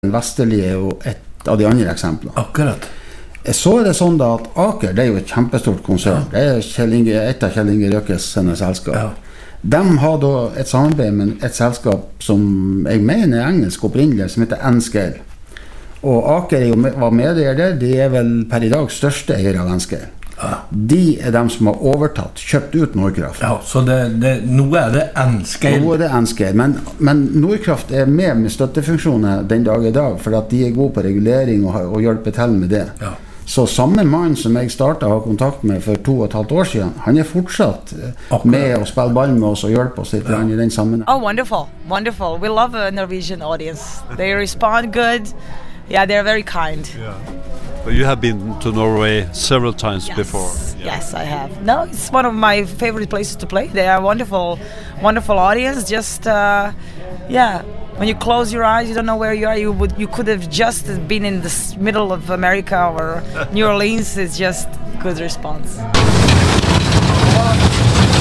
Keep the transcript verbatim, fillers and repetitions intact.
Den Vesterlige er jo et av de andre eksemplene. Akkurat. Så er det sånn da at Aker, det er jo et kjempestort konsern. Det er Kjell Inge, et av Kjell Inge Røkkes sine selskap. Ja. De har da et samarbeid med et selskap som jeg mener er engelsk opprinnelig, som heter N-Scale. Og Aker er jo, var medeier der, de er vel per i dag største eier av N-Scale. Ja. De er de som har overtatt, kjøpt ut Nordkraft. Ja, så det, det, nå er det N-Scale. Nå er det N-Scale, men, men Nordkraft er med med støttefunksjoner den dag i dag, for at de er gode på regulering og, og hjelper til med det. Ja. Så samme mann som jeg startet å ha kontakt med for to og et halvt år siden, han er fortsatt Akkurat. Med å spille ball med oss og hjelpe oss litt ja. I den sammenheng. Oh, wonderful, wonderful. We love a Norwegian audience. They respond good. Yeah, they're very kind. Yeah. But you have been to Norway several times yes. before. Yeah. Yes, I have. No, it's one of my favorite places to play. They are wonderful, wonderful audience. Just, uh, yeah, when you close your eyes, you don't know where you are. You would, you could have just been in the middle of America or New Orleans. It's just good response.